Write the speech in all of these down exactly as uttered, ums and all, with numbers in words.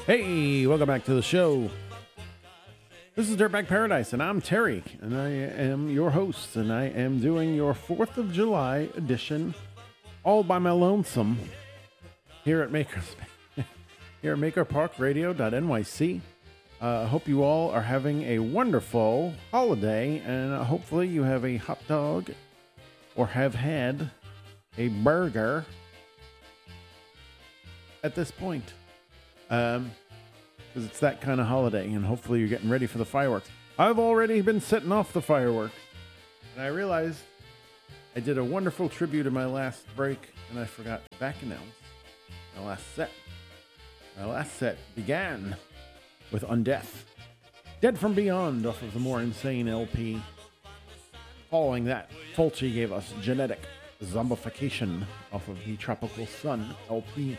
Hey, welcome back to the show. This is Dirtbag Paradise, and I'm Terry, and I am your host, and I am doing your fourth of July edition all by my lonesome here at Makers here at maker park radio dot N Y C. I uh, hope you all are having a wonderful holiday, and uh, hopefully you have a hot dog or have had a burger at this point. Um, because it's that kind of holiday, and hopefully you're getting ready for the fireworks. I've already been setting off the fireworks, and I realized I did a wonderful tribute in my last break, and I forgot to back announce my last set. My last set began with Undeath, Dead from Beyond off of the More Insane L P. Following that, Fulci gave us Genetic Zombification off of the Tropical Sun L P.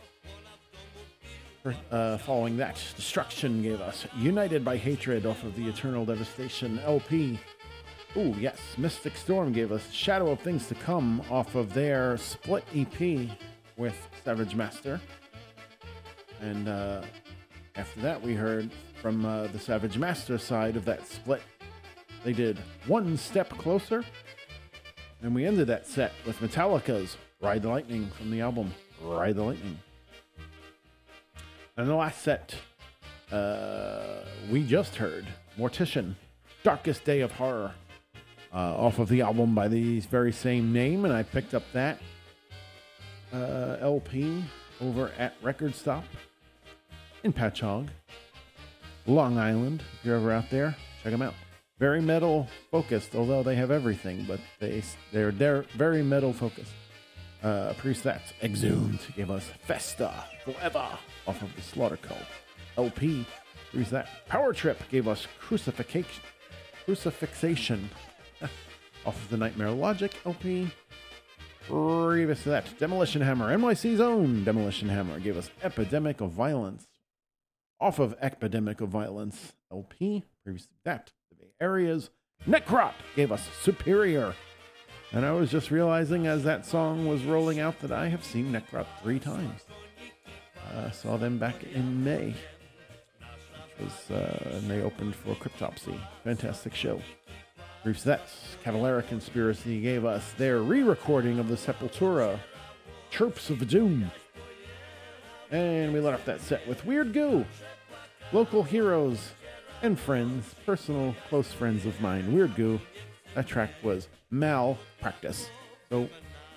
Uh, following that, Destruction gave us United by Hatred off of the Eternal Devastation L P. Ooh, yes, Mystic Storm gave us Shadow of Things to Come off of their split E P with Savage Master. And uh, after that, we heard from uh, the Savage Master side of that split. They did One Step Closer. And we ended that set with Metallica's Ride the Lightning from the album Ride the Lightning. And the last set, uh, we just heard Mortician, Darkest Day of Horror, uh, off of the album by the very same name, and I picked up that uh, L P over at Record Stop in Patchogue, Long Island. If you're ever out there, check them out. Very metal focused, although they have everything, but they they're they're very metal focused. Uh, Priest Exhumed gave us Festa Forever off of the Slaughter Cult L P. Priest Power Trip gave us Crucifixion, Crucifixation off of the Nightmare Logic L P. Previous to that, Demolition Hammer, N Y C's own Demolition Hammer, gave us Epidemic of Violence off of Epidemic of Violence L P. Previous to that, the Bay Areas, Necrot gave us Superior. And I was just realizing as that song was rolling out that I have seen Necrot three times. I uh, saw them back in May, which was, uh, and they opened for Cryptopsy. Fantastic show. Brief Sets, Cavalera Conspiracy gave us their re-recording of the Sepultura, Chirps of Doom. And we let off that set with Weird Goo, Local Heroes and Friends, personal close friends of mine. Weird Goo. That track was Malpractice. So,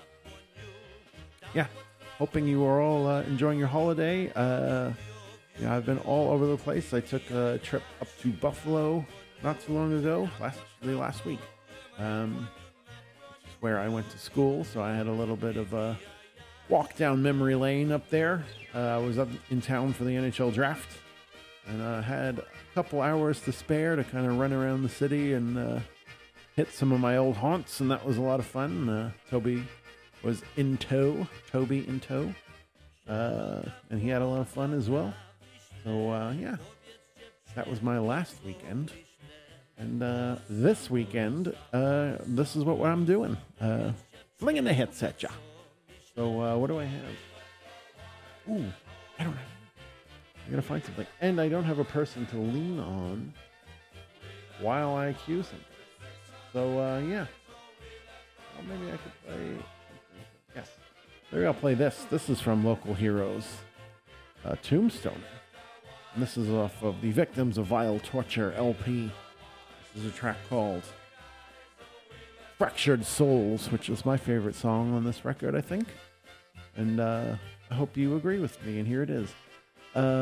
yeah, hoping you are all uh, enjoying your holiday. Uh, yeah, I've been all over the place. I took a trip up to Buffalo not too long ago, last really last week, um, which is where I went to school. So I had a little bit of a walk down memory lane up there. Uh, I was up in town for the N H L draft, and I uh, had a couple hours to spare to kind of run around the city and uh, hit some of my old haunts, and that was a lot of fun. Uh, Toby was in tow, Toby in tow, uh, and he had a lot of fun as well. So, uh, yeah, that was my last weekend. And uh, this weekend, uh, this is what I'm doing. Uh, flinging the hits at ya. So, uh, what do I have? Ooh, I don't have. I gotta find something. And I don't have a person to lean on while I accuse him. So, uh, yeah. Well, maybe I could play... Yes. Maybe I'll play this. This is from Local Heroes, uh, Tombstone. And this is off of the Victims of Vile Torture L P. This is a track called Fractured Souls, which is my favorite song on this record, I think. And uh, I hope you agree with me, and here it is. Uh,